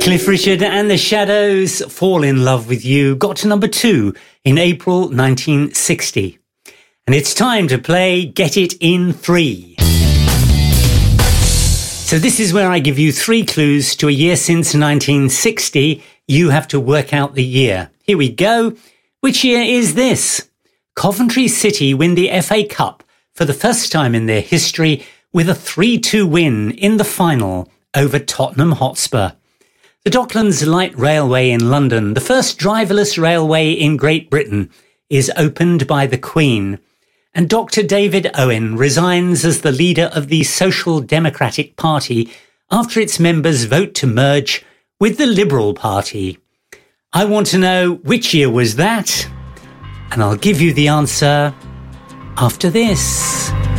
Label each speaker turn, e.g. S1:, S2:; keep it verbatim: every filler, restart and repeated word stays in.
S1: Cliff Richard and the Shadows, Fall in Love with You, got to number two in April nineteen sixty. And it's time to play Get It in Three. So this is where I give you three clues to a year since nineteen sixty. You have to work out the year. Here we go. Which year is this? Coventry City win the F A Cup for the first time in their history with a three two win in the final over Tottenham Hotspur. The Docklands Light Railway in London, the first driverless railway in Great Britain, is opened by the Queen. And Doctor David Owen resigns as the leader of the Social Democratic Party after its members vote to merge with the Liberal Party. I want to know which year was that, and I'll give you the answer after this.